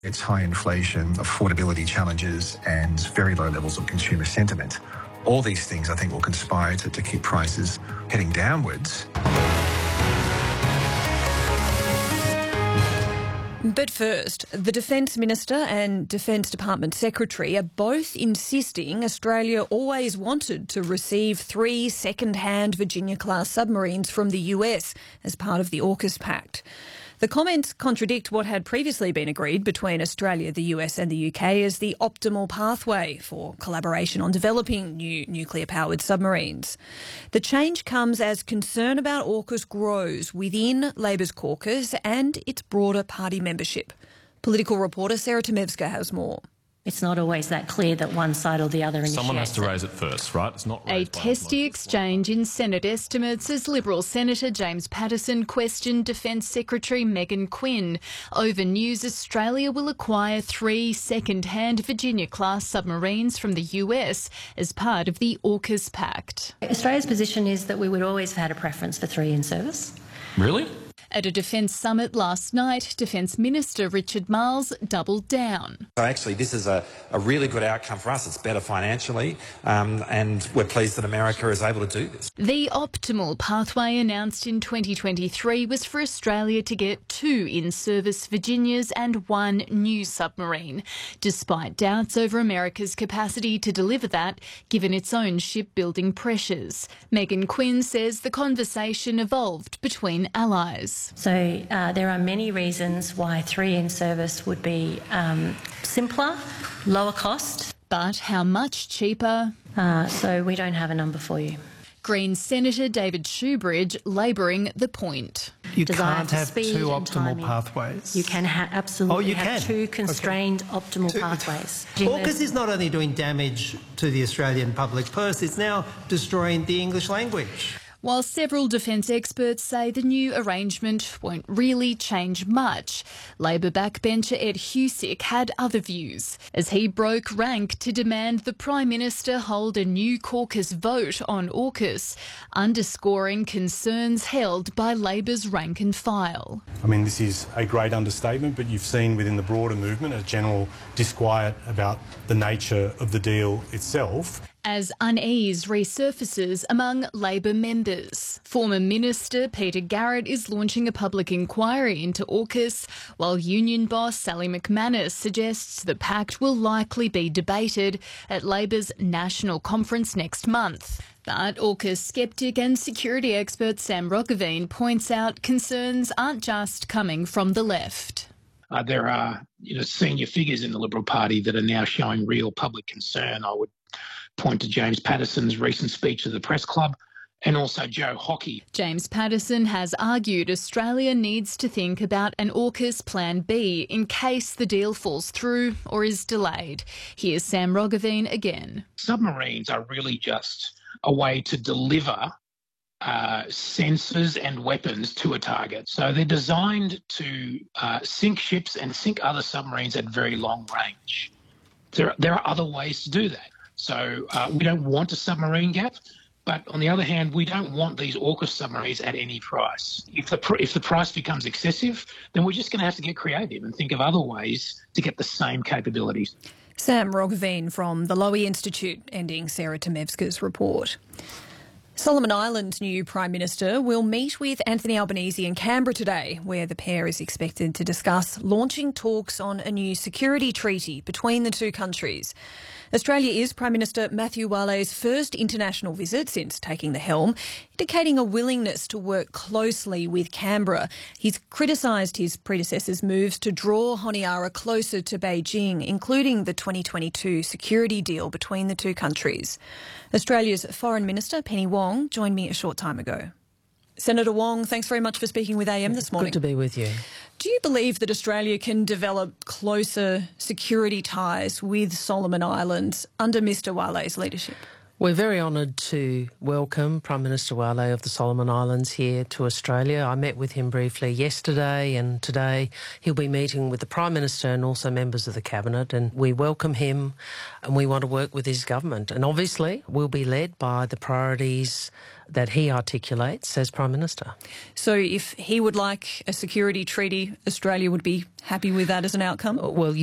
It's high inflation, affordability challenges and very low levels of consumer sentiment. All these things, I think, will conspire to keep prices heading downwards. But first, the Defence Minister and Defence Department Secretary are both insisting Australia always wanted to receive 3 second-hand Virginia-class submarines from the US as part of the AUKUS Pact. The comments contradict what had previously been agreed between Australia, the US and the UK as the optimal pathway for collaboration on developing new nuclear-powered submarines. The change comes as concern about AUKUS grows within Labor's caucus and its broader party membership. Political reporter Sarah Temevska has more. It's not always that clear that one side or the other initiates. Someone has to raise it first, right? It's not a testy exchange in Senate estimates as Liberal Senator James Paterson questioned Defence Secretary Megan Quinn over news Australia will acquire 3 second-hand Virginia-class submarines from the US as part of the AUKUS Pact. Australia's position is that we would always have had a preference for 3 in service. Really? At a defence summit last night, Defence Minister Richard Marles doubled down. So actually this is a really good outcome for us. It's better financially and we're pleased that America is able to do this. The optimal pathway announced in 2023 was for Australia to get 2 in-service Virginias and 1 new submarine, despite doubts over America's capacity to deliver that given its own shipbuilding pressures. Megan Quinn says the conversation evolved between allies. So there are many reasons why 3 in service would be simpler, lower cost. But how much cheaper? So we don't have a number for you. Greens Senator David Shoebridge labouring the point. You can't have 2 optimal pathways. You can absolutely have 2 constrained optimal pathways. AUKUS is not only doing damage to the Australian public purse, it's now destroying the English language. While several defence experts say the new arrangement won't really change much, Labor backbencher Ed Husic had other views as he broke rank to demand the Prime Minister hold a new caucus vote on AUKUS, underscoring concerns held by Labor's rank and file. I mean, this is a great understatement, but you've seen within the broader movement a general disquiet about the nature of the deal itself. As unease resurfaces among Labor members. Former Minister Peter Garrett is launching a public inquiry into AUKUS, while union boss Sally McManus suggests the pact will likely be debated at Labor's national conference next month. But AUKUS skeptic and security expert Sam Roggeveen points out concerns aren't just coming from the left. There are senior figures in the Liberal Party that are now showing real public concern. I would point to James Paterson's recent speech at the Press Club and also Joe Hockey. James Paterson has argued Australia needs to think about an AUKUS Plan B in case the deal falls through or is delayed. Here's Sam Roggeveen again. Submarines are really just a way to deliver sensors and weapons to a target. So they're designed to sink ships and sink other submarines at very long range. There are other ways to do that. So we don't want a submarine gap, but on the other hand, we don't want these AUKUS submarines at any price. If the price becomes excessive, then we're just going to have to get creative and think of other ways to get the same capabilities. Sam Roggeveen from the Lowy Institute, ending Sarah Temevska's report. Solomon Islands' new Prime Minister will meet with Anthony Albanese in Canberra today, where the pair is expected to discuss launching talks on a new security treaty between the 2 countries. Australia is Prime Minister Matthew Wale's first international visit since taking the helm, indicating a willingness to work closely with Canberra. He's criticised his predecessor's moves to draw Honiara closer to Beijing, including the 2022 security deal between the 2 countries. Australia's Foreign Minister Penny Wong joined me a short time ago. Senator Wong, thanks very much for speaking with AM this morning. Good to be with you. Do you believe that Australia can develop closer security ties with Solomon Islands under Mr Wale's leadership? We're very honoured to welcome Prime Minister Wale of the Solomon Islands here to Australia. I met with him briefly yesterday, and today he'll be meeting with the Prime Minister and also members of the Cabinet, and we welcome him and we want to work with his government. And obviously we'll be led by the priorities that he articulates as Prime Minister. So if he would like a security treaty, Australia would be happy with that as an outcome? Well,